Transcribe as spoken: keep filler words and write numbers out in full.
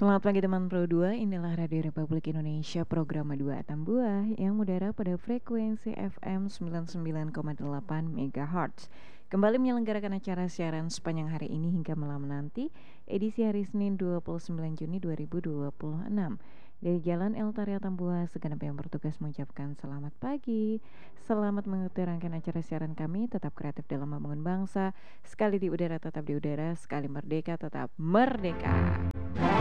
Selamat pagi teman Pro dua, inilah Radio Republik Indonesia program dua Tambua yang mudara pada frekuensi F M sembilan puluh sembilan koma delapan MHz. Kembali menyelenggarakan acara siaran sepanjang hari ini hingga malam nanti, edisi hari Senin dua puluh sembilan Juni dua ribu dua puluh enam. Dari Jalan El Taria Tambua, segenap yang bertugas mengucapkan selamat pagi. Selamat mengikuti rangkaian acara siaran kami, tetap kreatif dalam membangun bangsa. Sekali di udara tetap di udara, sekali merdeka tetap merdeka.